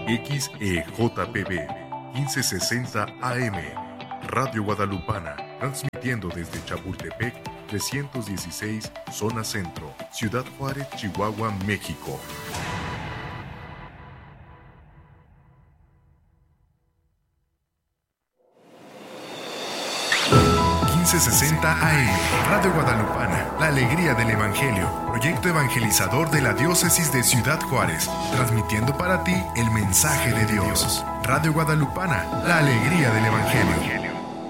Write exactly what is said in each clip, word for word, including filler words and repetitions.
X E J P B quince sesenta A M, Radio Guadalupana, transmitiendo desde Chapultepec trescientos dieciséis, Zona Centro, Ciudad Juárez, Chihuahua, México. quince sesenta A M, Radio Guadalupana, la alegría del Evangelio, proyecto evangelizador de la Diócesis de Ciudad Juárez, transmitiendo para ti el mensaje de Dios. Radio Guadalupana, la alegría del Evangelio.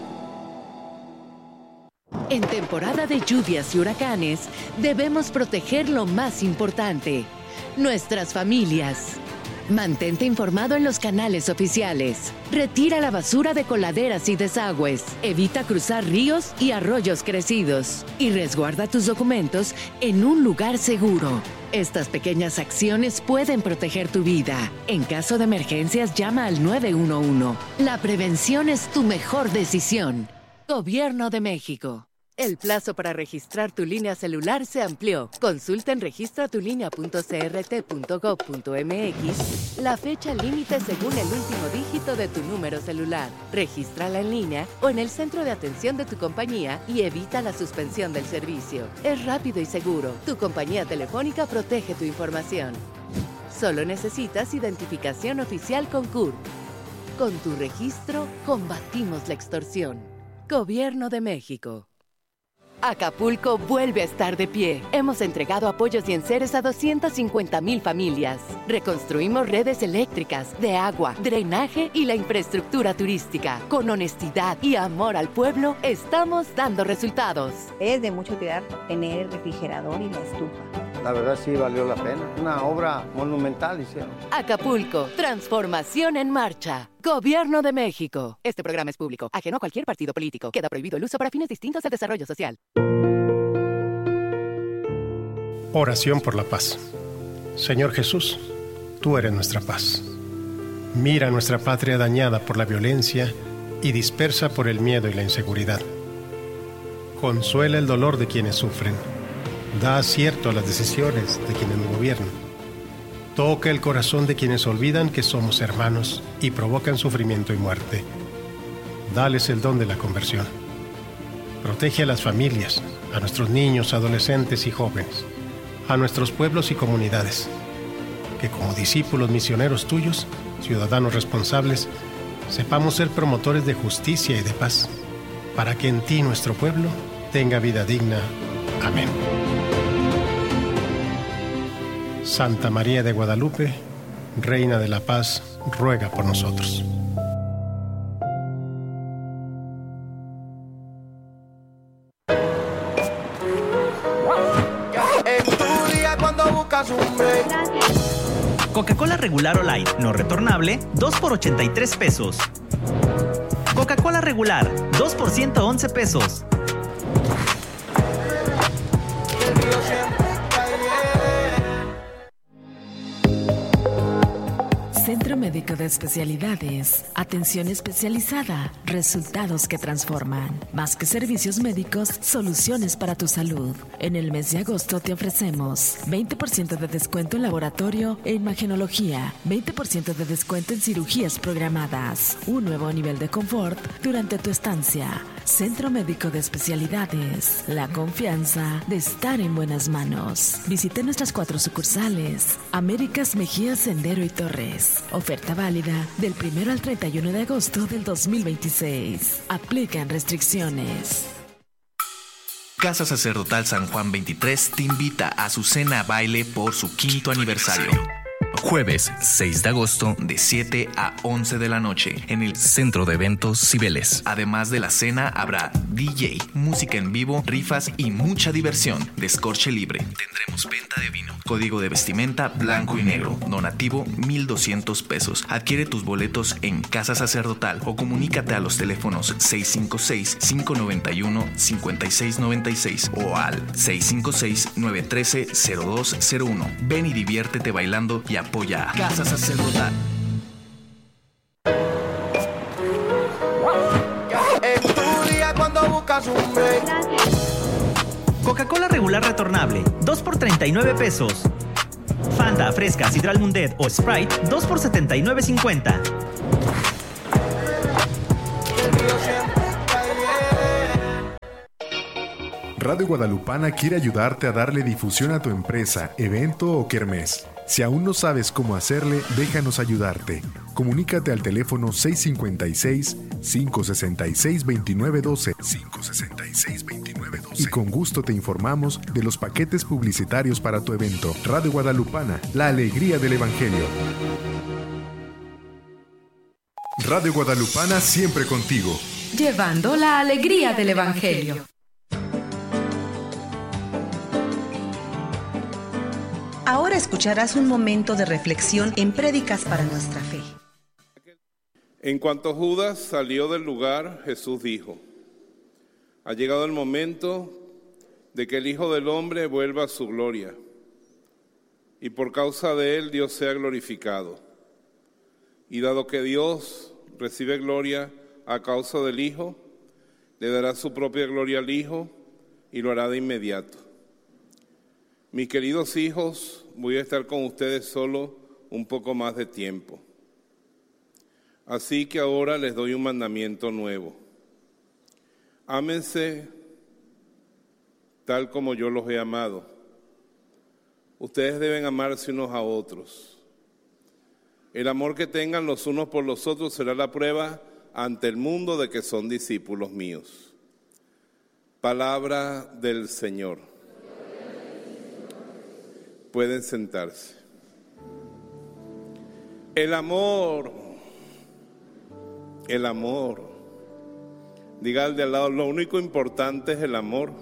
En temporada de lluvias y huracanes, debemos proteger lo más importante, nuestras familias. Mantente informado en los canales oficiales. Retira la basura de coladeras y desagües. Evita cruzar ríos y arroyos crecidos. Y resguarda tus documentos en un lugar seguro. Estas pequeñas acciones pueden proteger tu vida. En caso de emergencias, llama al nueve uno uno. La prevención es tu mejor decisión. Gobierno de México. El plazo para registrar tu línea celular se amplió. Consulta en registra tu línea punto c r t punto gov punto m x la fecha límite según el último dígito de tu número celular. Regístrala en línea o en el centro de atención de tu compañía y evita la suspensión del servicio. Es rápido y seguro. Tu compañía telefónica protege tu información. Solo necesitas identificación oficial con C U R. Con tu registro, combatimos la extorsión. Gobierno de México. Acapulco vuelve a estar de pie. Hemos entregado apoyos y enseres a doscientas cincuenta mil familias. Reconstruimos redes eléctricas, de agua, drenaje y la infraestructura turística. Con honestidad y amor al pueblo, estamos dando resultados. Es de mucha utilidad tener el refrigerador y la estufa. La verdad sí valió la pena. Una obra monumental hicieron. Acapulco, transformación en marcha. Gobierno de México. Este programa es público, ajeno a cualquier partido político. Queda prohibido el uso para fines distintos del desarrollo social. Oración por la paz. Señor Jesús, tú eres nuestra paz. Mira nuestra patria dañada por la violencia y dispersa por el miedo y la inseguridad. Consuela el dolor de quienes sufren. Da acierto a las decisiones de quienes nos gobiernan. Toca el corazón de quienes olvidan que somos hermanos y provocan sufrimiento y muerte. Dales el don de la conversión. Protege a las familias, a nuestros niños, adolescentes y jóvenes, a nuestros pueblos y comunidades. Que como discípulos misioneros tuyos, ciudadanos responsables, sepamos ser promotores de justicia y de paz, para que en ti nuestro pueblo tenga vida digna. Amén. Santa María de Guadalupe, Reina de la Paz, ruega por nosotros. Coca-Cola regular o light, no retornable, dos por ochenta y tres pesos. Coca-Cola regular, dos por ciento once pesos. Centro Médico de Especialidades. Atención especializada. Resultados que transforman. Más que servicios médicos, soluciones para tu salud. En el mes de agosto te ofrecemos veinte por ciento de descuento en laboratorio e imagenología, veinte por ciento de descuento en cirugías programadas, un nuevo nivel de confort durante tu estancia. Centro Médico de Especialidades. La confianza de estar en buenas manos. Visite nuestras cuatro sucursales. Américas, Mejía, Sendero y Torres. Oferta válida del primero al treinta y uno de agosto del dos mil veintiséis. Aplican restricciones. Casa Sacerdotal San Juan veintitrés te invita a su cena baile por su quinto aniversario. Jueves seis de agosto de siete a once de la noche en el Centro de Eventos Cibeles. Además de la cena habrá D J, música en vivo, rifas y mucha diversión. Descorche libre. Tendremos venta de vino. Código de vestimenta blanco y negro. Donativo mil doscientos pesos. Adquiere tus boletos en Casa Sacerdotal o comunícate a los teléfonos seis cinco seis, cinco nueve uno, cinco seis nueve seis o al seis cinco seis, nueve uno tres, cero dos cero uno. Ven y diviértete bailando y apoya a Casa Sacerdotal. En tu día cuando buscas un break. Coca-Cola regular retornable, dos por treinta y nueve pesos. Fan Fanta, Fresca, Sidral Mundet o Sprite, dos por setenta y nueve cincuenta. Radio Guadalupana quiere ayudarte a darle difusión a tu empresa, evento o kermés. Si aún no sabes cómo hacerle, déjanos ayudarte. Comunícate al teléfono seis cinco seis, cinco seis seis, dos nueve uno dos, cinco seis seis, dos nueve uno dos y con gusto te informamos de los paquetes publicitarios para tu evento. Radio Guadalupana, la alegría del Evangelio. Radio Guadalupana siempre contigo. Llevando la alegría del Evangelio. Ahora escucharás un momento de reflexión en Prédicas para nuestra fe. En cuanto Judas salió del lugar, Jesús dijo: ha llegado el momento de que el Hijo del Hombre vuelva a su gloria, y por causa de él Dios sea glorificado. Y dado que Dios recibe gloria a causa del Hijo, le dará su propia gloria al Hijo y lo hará de inmediato. Mis queridos hijos, voy a estar con ustedes solo un poco más de tiempo. Así que ahora les doy un mandamiento nuevo. Ámense tal como yo los he amado. Ustedes deben amarse unos a otros. El amor que tengan los unos por los otros será la prueba ante el mundo de que son discípulos míos. Palabra del Señor. Pueden sentarse. El amor, el amor. Diga al de al lado, lo único importante es el amor.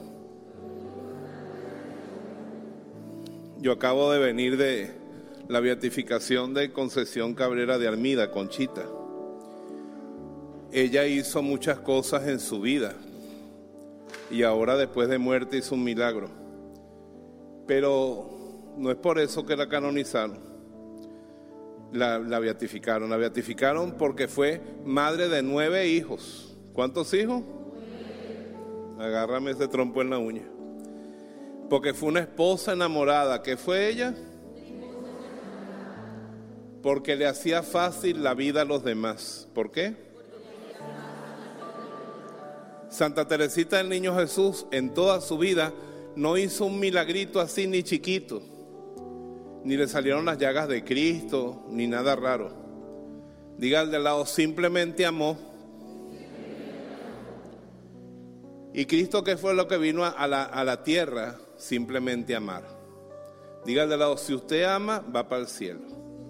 Yo acabo de venir de la beatificación de Concesión Cabrera de Armida, Conchita. Ella hizo muchas cosas en su vida y ahora después de muerte hizo un milagro. Pero no es por eso que la canonizaron, la, la beatificaron. La beatificaron porque fue madre de nueve hijos. ¿Cuántos hijos? Agárrame ese trompo en la uña. Porque fue una esposa enamorada. ¿Qué fue ella? Porque le hacía fácil la vida a los demás. ¿Por qué? Santa Teresita del Niño Jesús en toda su vida no hizo un milagrito así ni chiquito. Ni le salieron las llagas de Cristo, ni nada raro. Diga al de lado, simplemente amó. Y Cristo, ¿qué fue lo que vino a la, a la tierra? Simplemente amar. Diga al de lado, si usted ama, va para el cielo.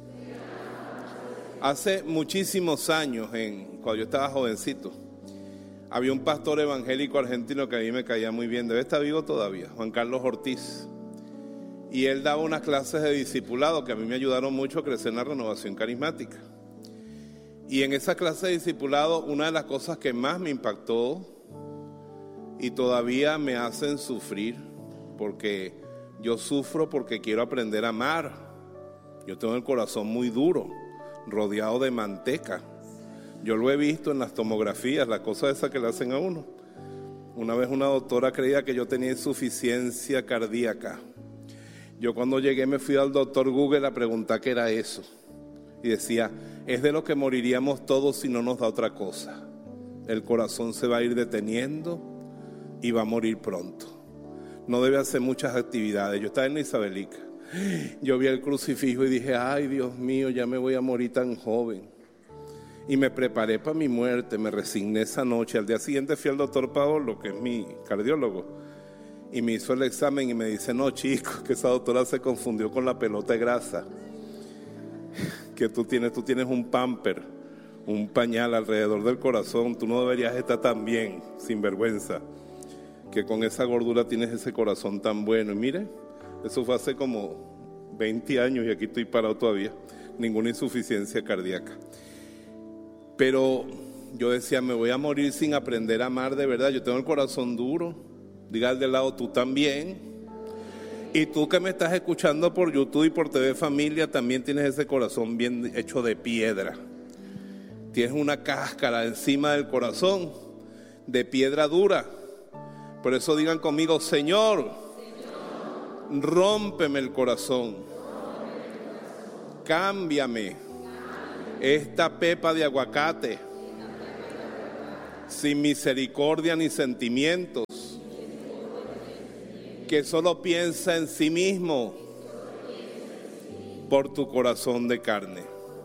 Hace muchísimos años, en, cuando yo estaba jovencito, había un pastor evangélico argentino que a mí me caía muy bien. Debe estar vivo todavía, Juan Carlos Ortiz. Y él daba unas clases de discipulado que a mí me ayudaron mucho a crecer en la renovación carismática. Y en esa clase de discipulado, una de las cosas que más me impactó y todavía me hacen sufrir, porque yo sufro porque quiero aprender a amar. Yo tengo el corazón muy duro, rodeado de manteca. Yo lo he visto en las tomografías, la cosa esa que le hacen a uno. Una vez una doctora creía que yo tenía insuficiencia cardíaca. Yo cuando llegué me fui al doctor Google a preguntar qué era eso. Y decía, es de lo que moriríamos todos si no nos da otra cosa. El corazón se va a ir deteniendo y va a morir pronto. No debe hacer muchas actividades. Yo estaba en la Isabelica. Yo vi el crucifijo y dije, ay Dios mío, ya me voy a morir tan joven. Y me preparé para mi muerte, me resigné esa noche. Al día siguiente fui al doctor Paolo, que es mi cardiólogo. Y me hizo el examen y me dice, no chico, que esa doctora se confundió con la pelota de grasa. Que tú tienes, tú tienes un pamper, un pañal alrededor del corazón. Tú no deberías estar tan bien, sin vergüenza. Que con esa gordura tienes ese corazón tan bueno. Y mire, eso fue hace como veinte años y aquí estoy parado todavía. Ninguna insuficiencia cardíaca. Pero yo decía, me voy a morir sin aprender a amar de verdad. Yo tengo el corazón duro. Diga al de lado, tú también. Y tú que me estás escuchando por YouTube y por T V Familia, también tienes ese corazón bien hecho de piedra. Tienes una cáscara encima del corazón de piedra dura. Por eso digan conmigo, Señor, Señor, rómpeme el corazón cámbiame esta pepa de aguacate sin misericordia ni sentimientos, que solo piensa en sí mismo por tu corazón de carne.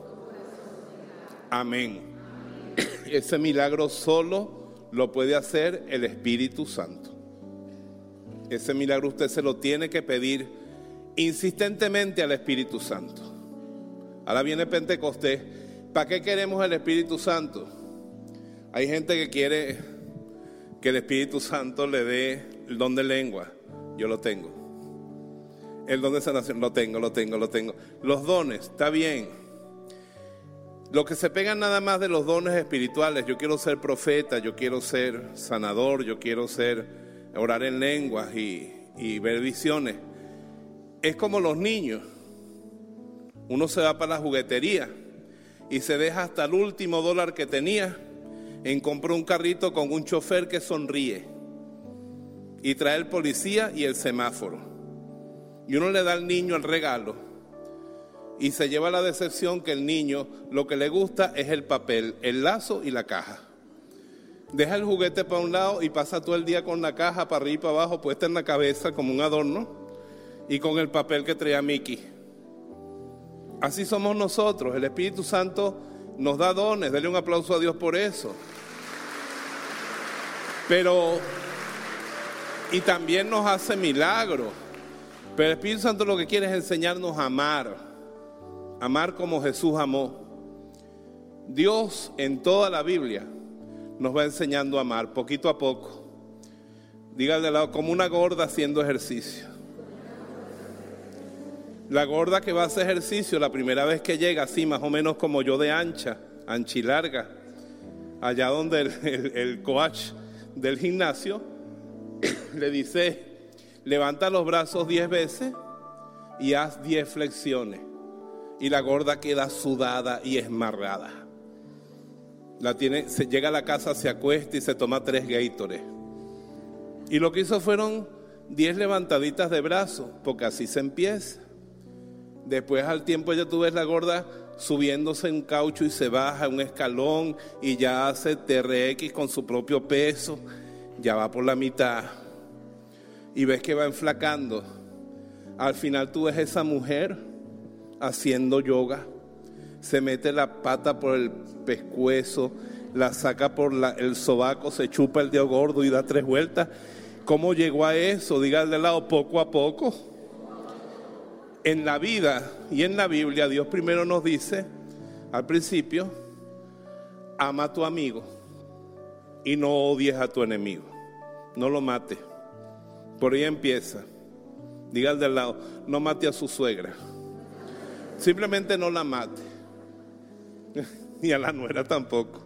Amén. Ese milagro solo lo puede hacer el Espíritu Santo. Ese milagro usted se lo tiene que pedir insistentemente al Espíritu Santo. Ahora viene Pentecostés. ¿Para qué queremos el Espíritu Santo? Hay gente que quiere que el Espíritu Santo le dé el don de lengua. Yo lo tengo. El don de sanación, lo tengo, lo tengo, lo tengo. Los dones, está bien. Lo que se pegan nada más de los dones espirituales. Yo quiero ser profeta, yo quiero ser sanador, yo quiero ser, orar en lenguas y, y ver visiones. Es como los niños. Uno se va para la juguetería y se deja hasta el último dólar que tenía en comprar un carrito con un chofer que sonríe y trae el policía y el semáforo. Y uno le da al niño el regalo y se lleva la decepción que el niño lo que le gusta es el papel, el lazo y la caja. Deja el juguete para un lado y pasa todo el día con la caja para arriba y para abajo puesta en la cabeza como un adorno y con el papel que traía Mickey. Así somos nosotros. El Espíritu Santo nos da dones. Dele un aplauso a Dios por eso. Pero, y también nos hace milagros. Pero el Espíritu Santo lo que quiere es enseñarnos a amar. Amar como Jesús amó. Dios en toda la Biblia nos va enseñando a amar poquito a poco. Diga al de lado, como una gorda haciendo ejercicio. La gorda que va a hacer ejercicio la primera vez que llega, así más o menos como yo de ancha, anchilarga, allá donde el, el, el coach del gimnasio le dice, levanta los brazos diez veces y haz diez flexiones. Y la gorda queda sudada y esmarrada. La tiene, se llega a la casa, se acuesta y se toma tres Gatorade. Y lo que hizo fueron diez levantaditas de brazos, porque así se empieza. Después al tiempo ya tú ves la gorda subiéndose en caucho y se baja un escalón y ya hace T R X con su propio peso, ya va por la mitad y ves que va enflacando. Al final tú ves esa mujer haciendo yoga, se mete la pata por el pescuezo, la saca por la, el sobaco, se chupa el dedo gordo y da tres vueltas. ¿Cómo llegó a eso? Diga al de lado, poco a poco. En la vida y en la Biblia, Dios primero nos dice, al principio, ama a tu amigo y no odies a tu enemigo. No lo mates. Por ahí empieza. Diga al del lado, no mate a su suegra. Simplemente no la mate. Ni a la nuera tampoco.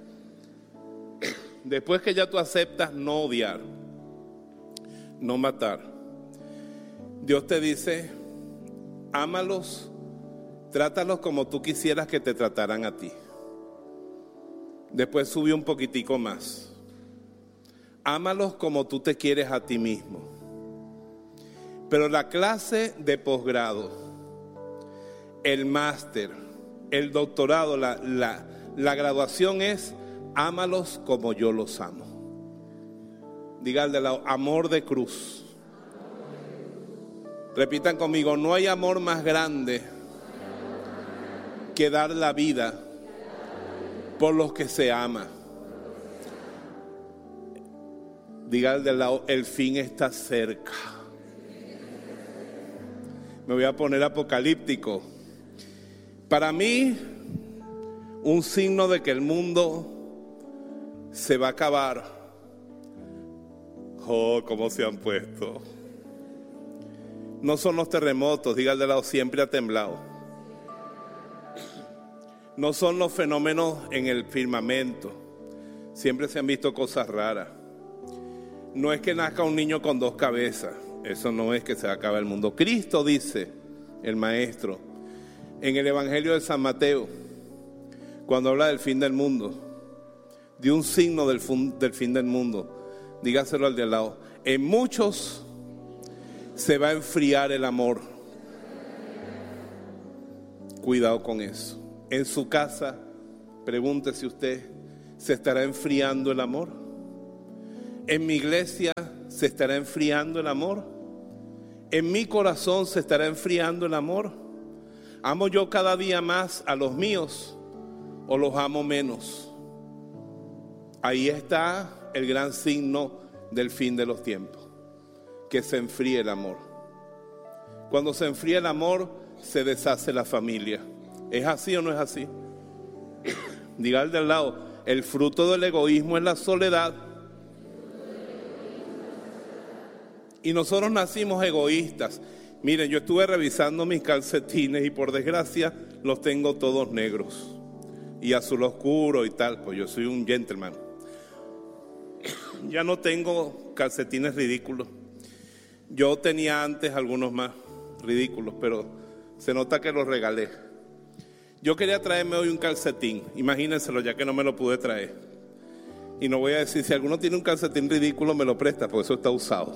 Después que ya tú aceptas no odiar, no matar, Dios te dice, ámalos, trátalos como tú quisieras que te trataran a ti. Después sube un poquitico más. Ámalos como tú te quieres a ti mismo. Pero la clase de posgrado, el máster, el doctorado, la, la, la graduación es ámalos como yo los amo. Diga al de lado, amor de cruz. Repitan conmigo, no hay amor más grande que dar la vida por los que se ama. Diga al de lado, el fin está cerca. Me voy a poner apocalíptico. Para mí, un signo de que el mundo se va a acabar. Oh, cómo se han puesto. No son los terremotos, diga al de lado, siempre ha temblado. No son los fenómenos en el firmamento, siempre se han visto cosas raras. No es que nazca un niño con dos cabezas, eso no es que se acabe el mundo. Cristo dice, el Maestro, en el Evangelio de San Mateo, cuando habla del fin del mundo, de un signo del, fun, del fin del mundo, dígaselo al de al lado, en muchos se va a enfriar el amor. Cuidado con eso. En su casa, pregúntese usted, ¿se estará enfriando el amor? En mi iglesia, ¿se estará enfriando el amor? En mi corazón, ¿se estará enfriando el amor? ¿Amo yo cada día más a los míos o los amo menos? Ahí está el gran signo del fin de los tiempos, que se enfríe el amor. Cuando se enfría el amor, se deshace la familia. ¿Es así o no es así? Diga al de al lado, el fruto del egoísmo es la soledad. Y nosotros nacimos egoístas. Miren, yo estuve revisando mis calcetines y por desgracia los tengo todos negros y azul oscuro y tal, pues yo soy un gentleman. Ya no tengo calcetines ridículos. Yo tenía antes algunos más ridículos, pero se nota que los regalé. Yo quería traerme hoy un calcetín, imagínenselo, ya que no me lo pude traer. Y no voy a decir, si alguno tiene un calcetín ridículo me lo presta, porque eso está usado.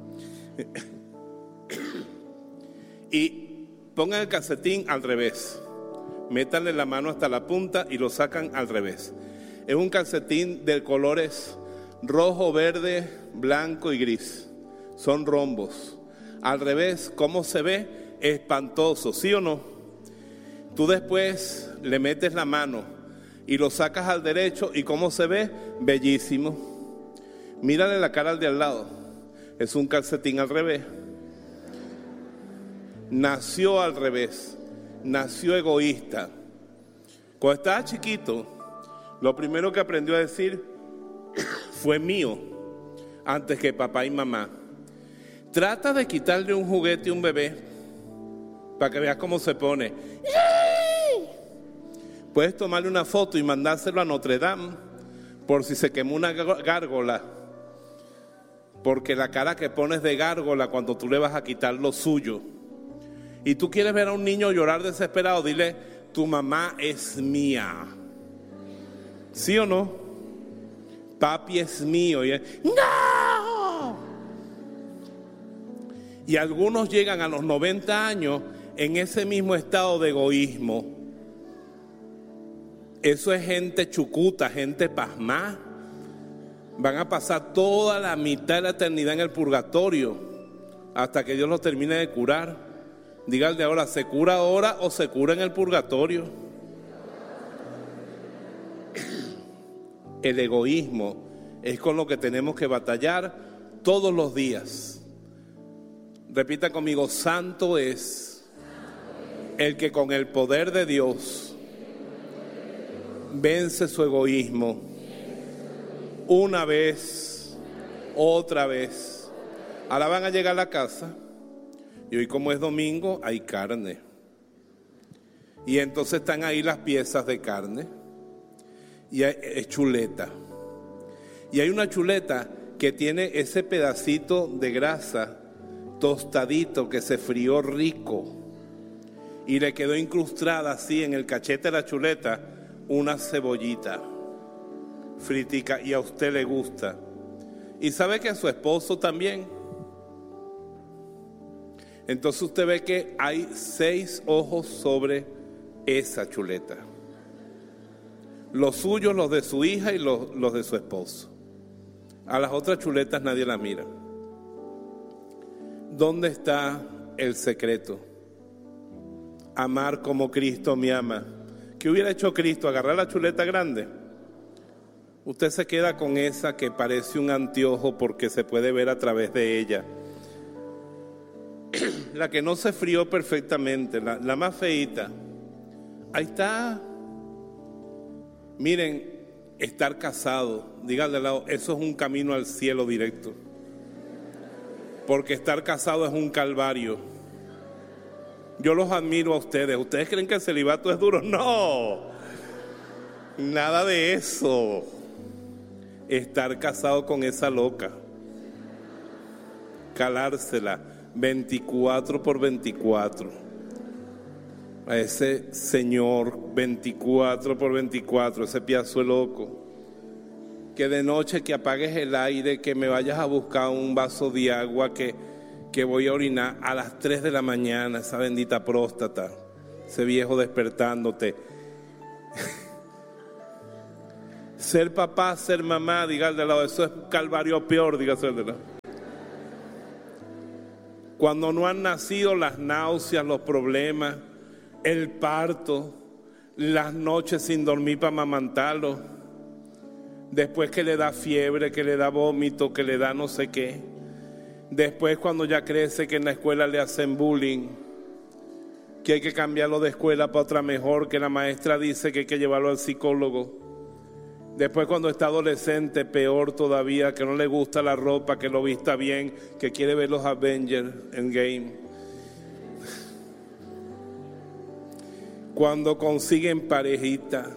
Y pongan el calcetín al revés, métanle la mano hasta la punta y lo sacan al revés. Es un calcetín de colores rojo, verde, blanco y gris. Son rombos. Al revés, ¿cómo se ve? Espantoso, ¿sí o no? Tú después le metes la mano y lo sacas al derecho y ¿cómo se ve? Bellísimo. Mírale la cara al de al lado. Es un calcetín al revés. Nació al revés. Nació egoísta. Cuando estaba chiquito, lo primero que aprendió a decir fue mío antes que papá y mamá. Trata de quitarle un juguete a un bebé para que veas cómo se pone. Puedes tomarle una foto y mandárselo a Notre Dame por si se quemó una gárgola, porque la cara que pones de gárgola cuando tú le vas a quitar lo suyo. Y tú quieres ver a un niño llorar desesperado, dile, tu mamá es mía. ¿Sí o no? Papi es mío. Y él, ¡no! Y algunos llegan a los noventa años en ese mismo estado de egoísmo. Eso es gente chucuta, gente pasmá. Van a pasar toda la mitad de la eternidad en el purgatorio hasta que Dios los termine de curar. Díganle ahora, ¿se cura ahora o se cura en el purgatorio? El egoísmo es con lo que tenemos que batallar todos los días. Repita conmigo, santo es el que con el poder de Dios vence su egoísmo una vez, otra vez. Ahora van a llegar a la casa y hoy, como es domingo, hay carne. Y entonces están ahí las piezas de carne y hay, es chuleta. Y hay una chuleta que tiene ese pedacito de grasa tostadito que se frió rico y le quedó incrustada así en el cachete de la chuleta una cebollita fritica, y a usted le gusta. Y sabe que a su esposo también. Entonces usted ve que hay seis ojos sobre esa chuleta. Los suyos, los de su hija y los, los de su esposo. A las otras chuletas nadie la mira. ¿Dónde está el secreto? Amar como Cristo me ama. ¿Qué hubiera hecho Cristo? ¿Agarrar la chuleta grande? Usted se queda con esa que parece un anteojo porque se puede ver a través de ella. La que no se frió perfectamente, la, la más feíta. Ahí está. Miren, estar casado, díganle al lado, eso es un camino al cielo directo. Porque estar casado es un calvario. Yo los admiro a ustedes. ¿Ustedes creen que el celibato es duro? No, nada de eso. Estar casado con esa loca, calársela veinticuatro por veinticuatro a ese señor, veinticuatro por veinticuatro, ese piazo loco. Que de noche que apagues el aire, que me vayas a buscar un vaso de agua, que, que voy a orinar a las tres de la mañana, esa bendita próstata. ese viejo despertándote. Ser papá, ser mamá, diga al de lado, eso es calvario peor, dígase al de lado. Cuando no han nacido, las náuseas, los problemas, el parto, las noches sin dormir para amamantarlo, después que le da fiebre, que le da vómito, que le da no sé qué, después cuando ya crece que en la escuela le hacen bullying, que hay que cambiarlo de escuela para otra mejor, que la maestra dice que hay que llevarlo al psicólogo. Después cuando está adolescente, peor todavía, que no le gusta la ropa, que lo vista bien, que quiere ver los Avengers Endgame. Cuando consiguen parejita,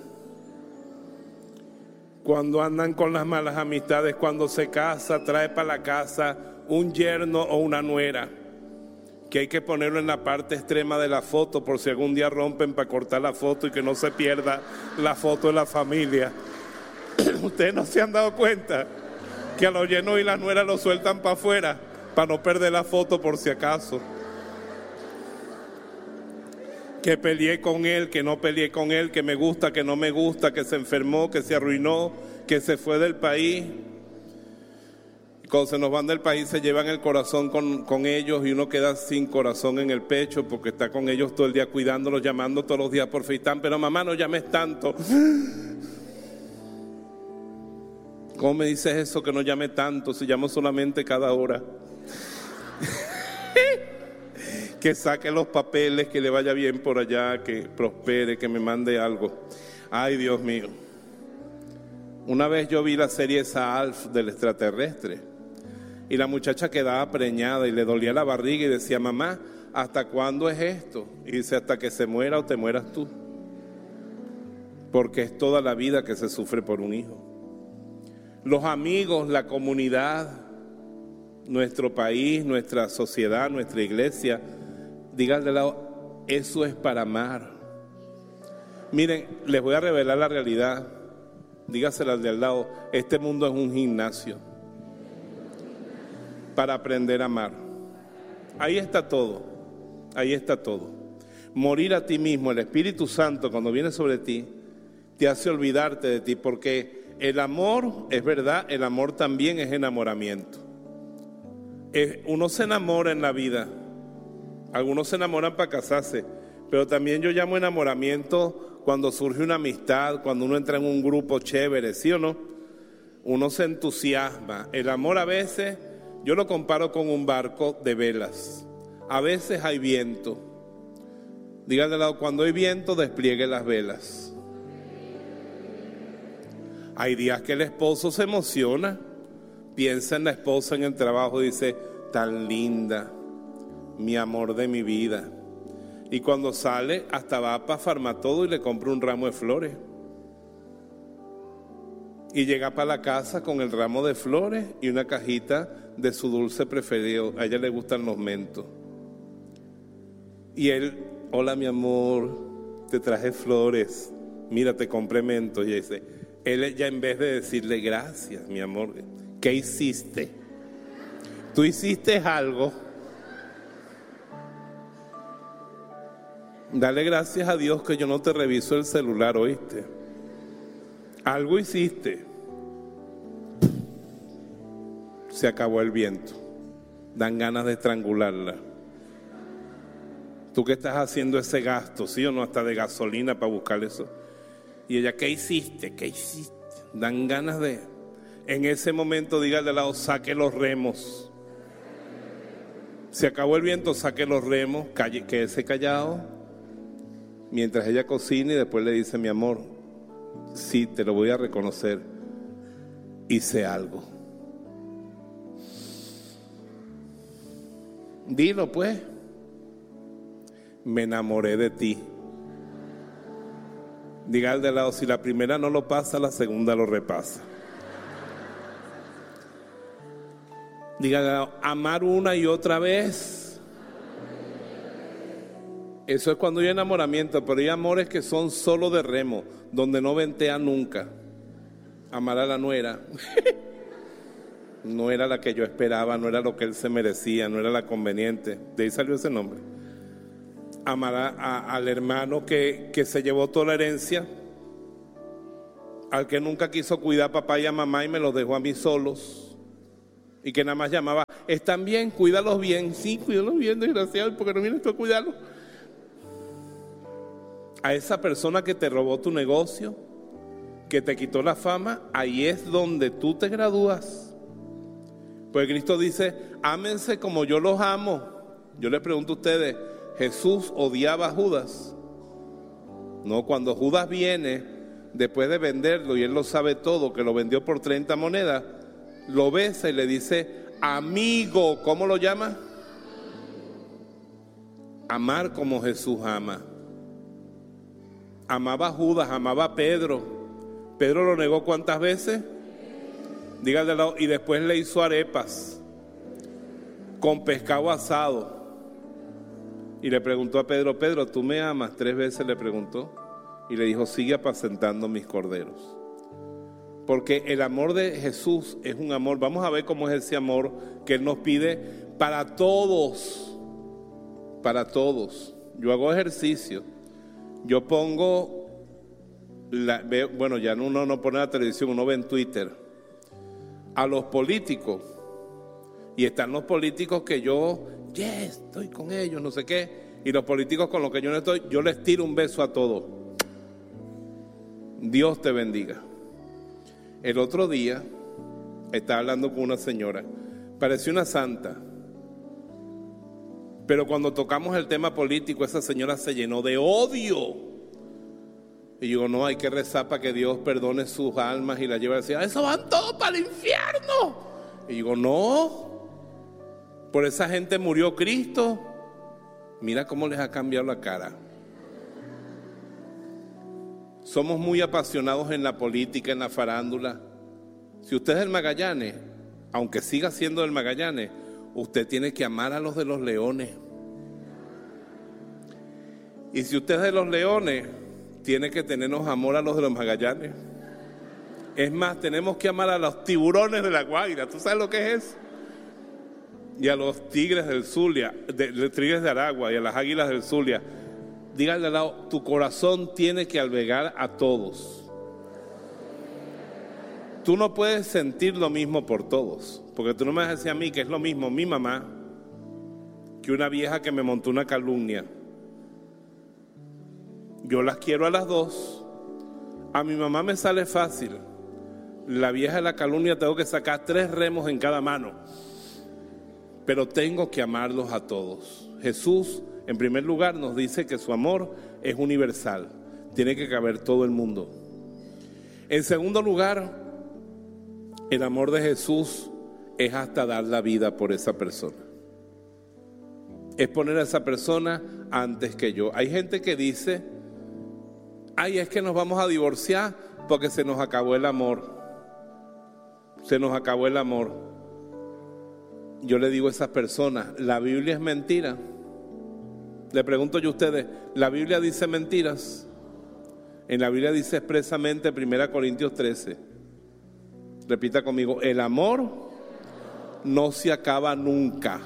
cuando andan con las malas amistades, cuando se casa, trae para la casa un yerno o una nuera, que hay que ponerlo en la parte extrema de la foto por si algún día rompen para cortar la foto y que no se pierda la foto de la familia. Ustedes no se han dado cuenta que a los yernos y las nueras lo sueltan para afuera para no perder la foto por si acaso. Que peleé con él, que no peleé con él, que me gusta, que no me gusta, que se enfermó, que se arruinó, que se fue del país. Cuando se nos van del país se llevan el corazón con, con ellos y uno queda sin corazón en el pecho porque está con ellos todo el día cuidándolos, llamando todos los días por FaceTime. Pero mamá, no llames tanto. ¿Cómo me dices eso que no llame tanto si llamo solamente cada hora? Que saque los papeles, que le vaya bien por allá, que prospere, que me mande algo. Ay, Dios mío. Una vez yo vi la serie esa Alf del extraterrestre y la muchacha quedaba preñada y le dolía la barriga y decía, mamá, ¿hasta cuándo es esto? Y dice, hasta que se muera o te mueras tú. Porque es toda la vida que se sufre por un hijo. Los amigos, la comunidad, nuestro país, nuestra sociedad, nuestra iglesia, digan de lado, eso es para amar. Miren, les voy a revelar la realidad. Dígasela al de al lado, este mundo es un gimnasio para aprender a amar. Ahí está todo, ahí está todo. Morir a ti mismo, el Espíritu Santo cuando viene sobre ti, te hace olvidarte de ti, porque el amor, es verdad, el amor también es enamoramiento. Uno se enamora en la vida, algunos se enamoran para casarse, pero también yo llamo enamoramiento cuando surge una amistad, cuando uno entra en un grupo chévere, ¿sí o no? Uno se entusiasma. El amor a veces, yo lo comparo con un barco de velas. A veces hay viento. Díganle al lado, cuando hay viento, despliegue las velas. Hay días que el esposo se emociona, piensa en la esposa en el trabajo y dice, tan linda, mi amor de mi vida. Y cuando sale, hasta va para Farmatodo y le compra un ramo de flores. Y llega para la casa con el ramo de flores y una cajita de su dulce preferido. A ella le gustan los mentos. Y él, hola mi amor, te traje flores. Mira, te compré mentos. Y dice, él ya en vez de decirle gracias, mi amor, ¿qué hiciste? Tú hiciste algo. Dale gracias a Dios que yo no te reviso el celular, ¿oíste? Algo hiciste. Se acabó el viento. Dan ganas de estrangularla. Tú que estás haciendo ese gasto, ¿sí o no? Hasta de gasolina para buscar eso. Y ella, ¿qué hiciste? ¿Qué hiciste? Dan ganas de... En ese momento, dígale al lado, saque los remos. Se acabó el viento, saque los remos, calle, quédese callado. Mientras ella cocina y después le dice, mi amor, sí, te lo voy a reconocer, hice algo. Dilo pues, me enamoré de ti. Diga al de lado, si la primera no lo pasa, la segunda lo repasa. Diga al de lado, amar una y otra vez. Eso es cuando hay enamoramiento, pero hay amores que son solo de remo, donde no ventea nunca. Amar a la nuera no era la que yo esperaba, no era lo que él se merecía, no era la conveniente. De ahí salió ese nombre. amar a, a, al hermano que, que se llevó toda la herencia, al que nunca quiso cuidar a papá y a mamá y me los dejó a mí solos, y que nada más llamaba, ¿están bien? Cuídalos bien. Sí, cuídalos bien, desgraciado, porque no vienes tú a cuidarlos. A esa persona que te robó tu negocio, que te quitó la fama, ahí es donde tú te gradúas. Pues Cristo dice, ámense como yo los amo. Yo les pregunto a ustedes, ¿Jesús odiaba a Judas? No, cuando Judas viene, después de venderlo, y él lo sabe todo, que lo vendió por treinta monedas, lo besa y le dice, amigo, ¿cómo lo llama? Amar como Jesús ama. Amaba a Judas, amaba a Pedro. Pedro lo negó ¿cuántas veces? Dígale al lado, y después le hizo arepas con pescado asado. Y le preguntó a Pedro, Pedro, ¿tú me amas? Tres veces le preguntó. Y le dijo, sigue apacentando mis corderos. Porque el amor de Jesús es un amor, vamos a ver cómo es ese amor que Él nos pide para todos. Para todos. Yo hago ejercicio. Yo pongo... La, bueno, ya uno no pone la televisión, uno ve en Twitter a los políticos, y están los políticos que yo, yes, estoy con ellos, no sé qué, y los políticos con los que yo no estoy, yo les tiro un beso a todos. Dios te bendiga. El otro día estaba hablando con una señora, parecía una santa, pero cuando tocamos el tema político, esa señora se llenó de odio. Y digo, no, hay que rezar para que Dios perdone sus almas y la lleve a decir, eso van todos para el infierno. Y digo, no, por esa gente murió Cristo. Mira cómo les ha cambiado la cara. Somos muy apasionados en la política, en la farándula. Si usted es del Magallanes, aunque siga siendo del Magallanes, usted tiene que amar a los de los Leones. Y si usted es de los Leones, tiene que tenernos amor a los de los Magallanes. Es más, tenemos que amar a los tiburones de la Guaira. ¿Tú sabes lo que es eso? Y a los tigres del Zulia, de, de tigres de Aragua y a las águilas del Zulia. Dígale al lado, tu corazón tiene que albergar a todos. Tú no puedes sentir lo mismo por todos, porque tú no me vas a decir a mí que es lo mismo mi mamá que una vieja que me montó una calumnia. Yo las quiero a las dos. A mi mamá me sale fácil. La vieja de la calumnia tengo que sacar tres remos en cada mano. Pero tengo que amarlos a todos. Jesús, en primer lugar, nos dice que su amor es universal. Tiene que caber todo el mundo. En segundo lugar, el amor de Jesús es hasta dar la vida por esa persona. Es poner a esa persona antes que yo. Hay gente que dice, ay, es que nos vamos a divorciar porque se nos acabó el amor. Se nos acabó el amor. Yo le digo a esas personas, la Biblia es mentira. Le pregunto yo a ustedes, ¿la Biblia dice mentiras? En la Biblia dice expresamente, primera Corintios trece. Repita conmigo, el amor no se acaba nunca.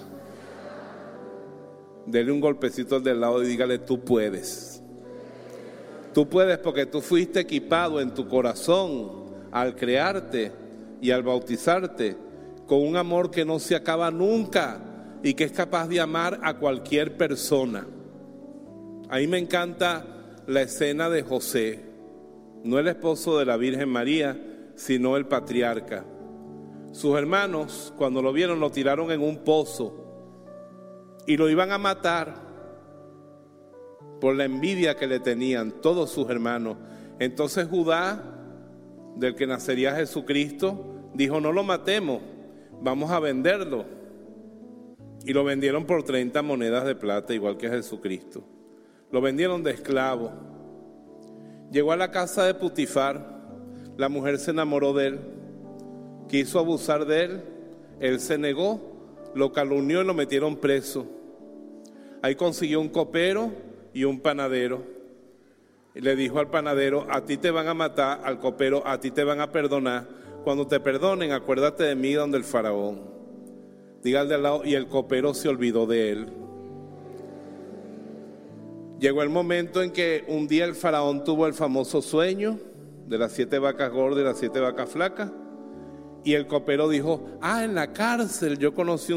Dele un golpecito al del lado y dígale, tú puedes. Tú puedes porque tú fuiste equipado en tu corazón al crearte y al bautizarte con un amor que no se acaba nunca y que es capaz de amar a cualquier persona. A mí me encanta la escena de José, no el esposo de la Virgen María, sino el patriarca. Sus hermanos, cuando lo vieron, lo tiraron en un pozo y lo iban a matar por la envidia que le tenían todos sus hermanos. Entonces Judá, del que nacería Jesucristo, dijo, no lo matemos, vamos a venderlo. Y lo vendieron por treinta monedas de plata, igual que Jesucristo. Lo vendieron de esclavo. Llegó a la casa de Putifar, la mujer se enamoró de él, quiso abusar de él, él se negó, lo calumnió y lo metieron preso. Ahí consiguió un copero y un panadero. Y le dijo al panadero, a ti te van a matar, al copero, a ti te van a perdonar. Cuando te perdonen, acuérdate de mí donde el faraón. Diga al de al lado, y el copero se olvidó de él. Llegó el momento en que un día el faraón tuvo el famoso sueño de las siete vacas gordas y las siete vacas flacas. Y el copero dijo: ah, en la cárcel yo conocí un